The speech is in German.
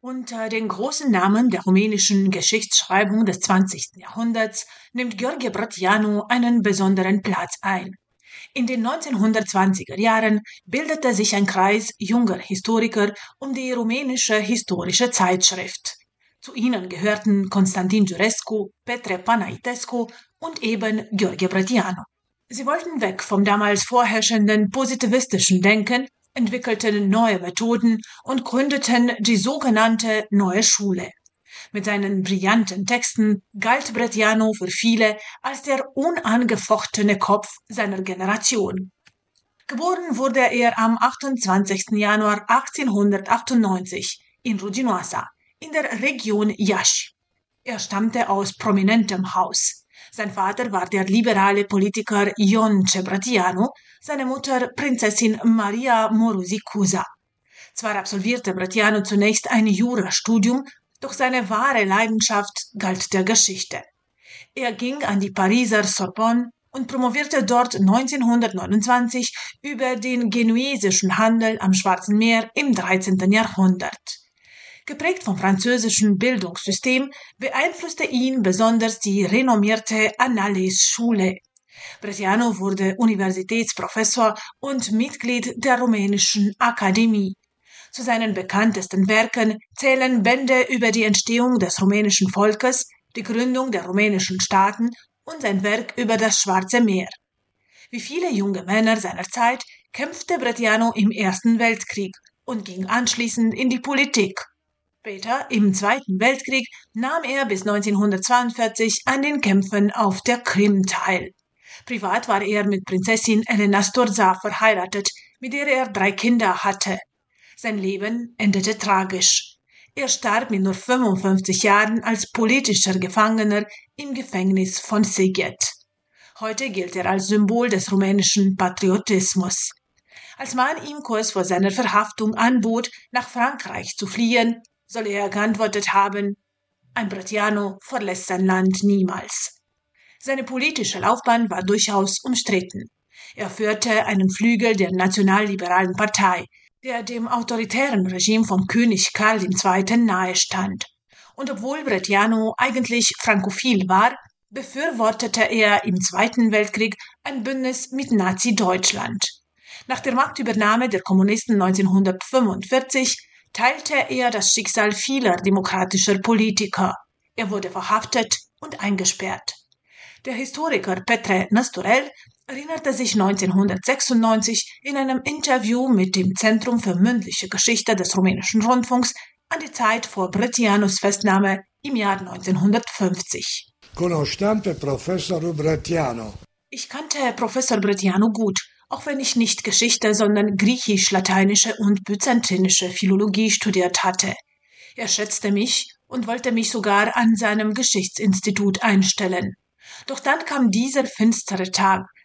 Unter den großen Namen der rumänischen Geschichtsschreibung des 20. Jahrhunderts nimmt Gheorghe Brătianu einen besonderen Platz ein. In den 1920er Jahren bildete sich ein Kreis junger Historiker um die rumänische historische Zeitschrift. Zu ihnen gehörten Constantin Giurescu, Petre Panaitescu und eben Gheorghe Brătianu. Sie wollten weg vom damals vorherrschenden positivistischen Denken, entwickelten neue Methoden und gründeten die sogenannte Neue Schule. Mit seinen brillanten Texten galt Brătianu für viele als der unangefochtene Kopf seiner Generation. Geboren wurde er am 28. Januar 1898 in Ruginoasa, in der Region Iași. Er stammte aus prominentem Haus. Sein Vater war der liberale Politiker Ionce Brătianu, seine Mutter Prinzessin Maria Muruzi-Cuza. Zwar absolvierte Brătianu zunächst ein Jurastudium, doch seine wahre Leidenschaft galt der Geschichte. Er ging an die Pariser Sorbonne und promovierte dort 1929 über den genuesischen Handel am Schwarzen Meer im 13. Jahrhundert. Geprägt vom französischen Bildungssystem beeinflusste ihn besonders die renommierte Annales-Schule. Brătianu wurde Universitätsprofessor und Mitglied der Rumänischen Akademie. Zu seinen bekanntesten Werken zählen Bände über die Entstehung des rumänischen Volkes, die Gründung der rumänischen Staaten und sein Werk über das Schwarze Meer. Wie viele junge Männer seiner Zeit kämpfte Brătianu im Ersten Weltkrieg und ging anschließend in die Politik. Später, im Zweiten Weltkrieg, nahm er bis 1942 an den Kämpfen auf der Krim teil. Privat war er mit Prinzessin Elena Storza verheiratet, mit der er 3 Kinder hatte. Sein Leben endete tragisch. Er starb mit nur 55 Jahren als politischer Gefangener im Gefängnis von Sighet. Heute gilt er als Symbol des rumänischen Patriotismus. Als man ihm kurz vor seiner Verhaftung anbot, nach Frankreich zu fliehen, soll er geantwortet haben: Ein Brătianu verlässt sein Land niemals. Seine politische Laufbahn war durchaus umstritten. Er führte einen Flügel der nationalliberalen Partei, der dem autoritären Regime von König Karl II. Nahestand. Und obwohl Brătianu eigentlich frankophil war, befürwortete er im Zweiten Weltkrieg ein Bündnis mit Nazi-Deutschland. Nach der Machtübernahme der Kommunisten 1945 teilte er das Schicksal vieler demokratischer Politiker. Er wurde verhaftet und eingesperrt. Der Historiker Petre Năsturel erinnerte sich 1996 in einem Interview mit dem Zentrum für mündliche Geschichte des rumänischen Rundfunks an die Zeit vor Brătianus Festnahme im Jahr 1950. Conosceam pe profesorul Brătianu. Ich kannte Professor Brătianu gut, auch wenn ich nicht Geschichte, sondern griechisch-lateinische und byzantinische Philologie studiert hatte. Er schätzte mich und wollte mich sogar an seinem Geschichtsinstitut einstellen. Doch dann kam dieser finstere Tag,